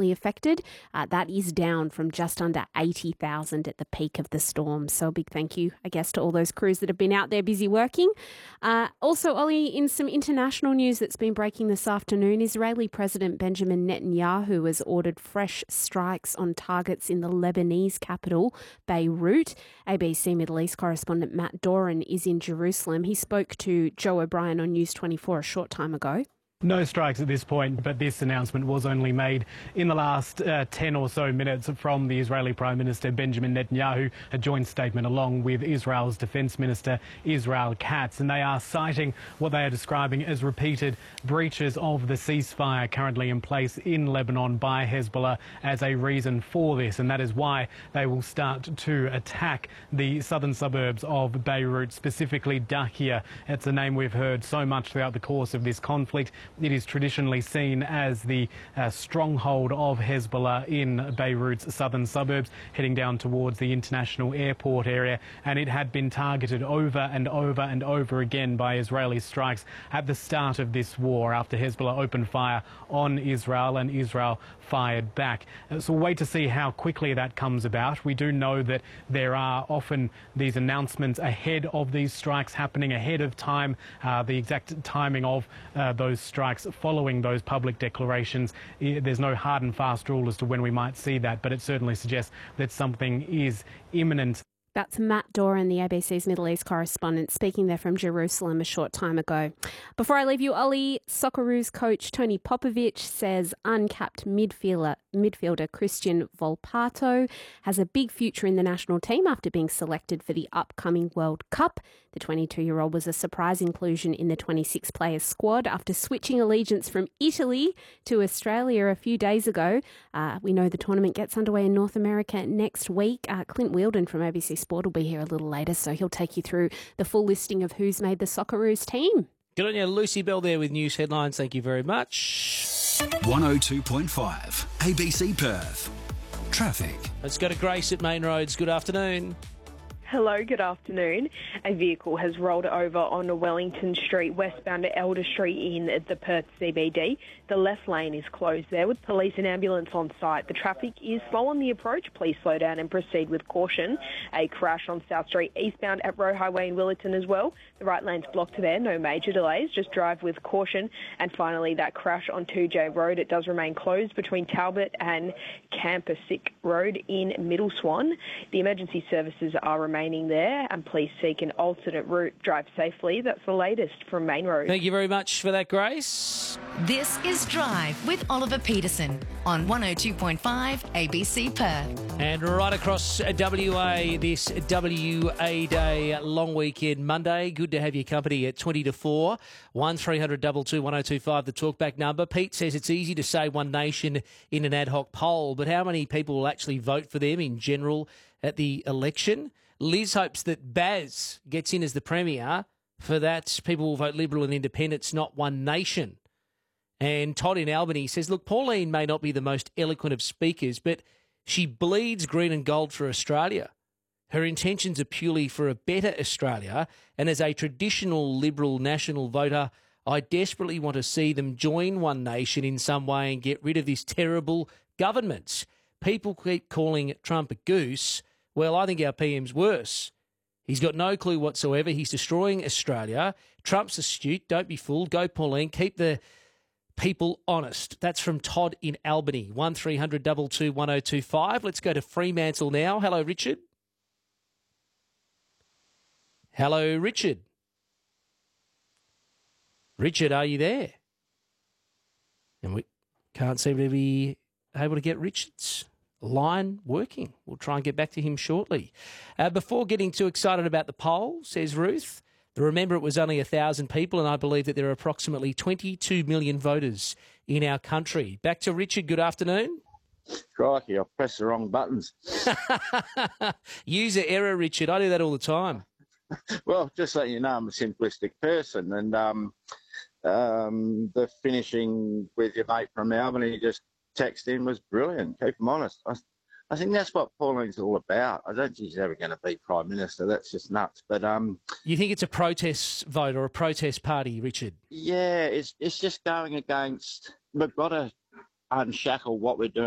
currently affected. That is down from just under 80,000 at the peak of the storm. So a big thank you, I guess, to all those crews that have been out there busy working. Also, Ollie, in some international news that's been breaking this afternoon, Israeli President Benjamin Netanyahu has ordered fresh strikes on targets in the Lebanese capital, Beirut. ABC Middle East correspondent Matt Doran is in Jerusalem. He spoke to Joe O'Brien on News 24 a short time ago. No strikes at this point, but this announcement was only made in the last 10 or so minutes from the Israeli Prime Minister Benjamin Netanyahu, a joint statement along with Israel's Defence Minister Israel Katz, and they are citing what they are describing as repeated breaches of the ceasefire currently in place in Lebanon by Hezbollah as a reason for this, and that is why they will start to attack the southern suburbs of Beirut, specifically Dahia. It's a name we've heard so much throughout the course of this conflict. It is traditionally seen as the stronghold of Hezbollah in Beirut's southern suburbs, heading down towards the international airport area, and it had been targeted over and over and over again by Israeli strikes at the start of this war after Hezbollah opened fire on Israel and Israel fired back. So we'll wait to see how quickly that comes about. We do know that there are often these announcements ahead of these strikes happening, ahead of time. The exact timing of those strikes following those public declarations, there's no hard and fast rule as to when we might see that, but it certainly suggests that something is imminent. That's Matt Doran, the ABC's Middle East correspondent, speaking there from Jerusalem a short time ago. Before I leave you, Ollie, Socceroos coach Tony Popovic says uncapped midfielder Christian Volpato has a big future in the national team after being selected for the upcoming World Cup. The 22-year-old was a surprise inclusion in the 26-player squad after switching allegiance from Italy to Australia a few days ago. We know the tournament gets underway in North America next week. Clint Wheeldon from ABC Sport will be here a little later, so he'll take you through the full listing of who's made the Socceroos team. Good on you, Lucy Bell there with news headlines. Thank you very much. 102.5 ABC Perth. Traffic. Let's go to Grace at Main Roads. Good afternoon. Hello, good afternoon. A vehicle has rolled over on Wellington Street, westbound to Elder Street in the Perth CBD. The left lane is closed there with police and ambulance on site. The traffic is slow on the approach. Please slow down and proceed with caution. A crash on South Street eastbound at Roe Highway in Willetton as well. The right lane's blocked there, no major delays. Just drive with caution. And finally, that crash on 2J Road, it does remain closed between Talbot and Campasick Road in Middle Swan. The emergency services are remaining there, and please seek an alternate route. Drive safely. That's the latest from Main Road. Thank you very much for that, Grace. This is Drive with Oliver Peterson on 102.5 ABC Perth. And right across WA, this WA Day long weekend Monday. Good to have your company at 20 to 4. 1300 22 1025, the talkback number. Pete says it's easy to say One Nation in an ad hoc poll, but how many people will actually vote for them in general at the election? Liz hopes that Baz gets in as the Premier. For that, people will vote Liberal and Independents, not One Nation. And Todd in Albany says, look, Pauline may not be the most eloquent of speakers, but she bleeds green and gold for Australia. Her intentions are purely for a better Australia, and as a traditional Liberal national voter, I desperately want to see them join One Nation in some way and get rid of this terrible government. People keep calling Trump a goose. Well, I think our PM's worse. He's got no clue whatsoever. He's destroying Australia. Trump's astute. Don't be fooled. Go, Pauline. Keep the people honest. That's from Todd in Albany. 1300 22 1025. Let's go to Fremantle now. Hello, Richard. Hello, Richard. Richard, are you there? And we can't seem to be able to get Richard's line working. We'll try and get back to him shortly. Before getting too excited about the poll, says Ruth, remember it was only 1,000 people, and I believe that there are approximately 22 million voters in our country. Back to Richard. Good afternoon. Crikey, I pressed the wrong buttons. User error, Richard. I do that all the time. Well, just so you know, I'm a simplistic person, and the finishing with your mate from Albany just text in was brilliant. Keep them honest. I think that's what Pauline's all about. I don't think she's ever going to be Prime Minister. That's just nuts. But you think it's a protest vote or a protest party, Richard? Yeah, it's just going against. We've got to unshackle what we're doing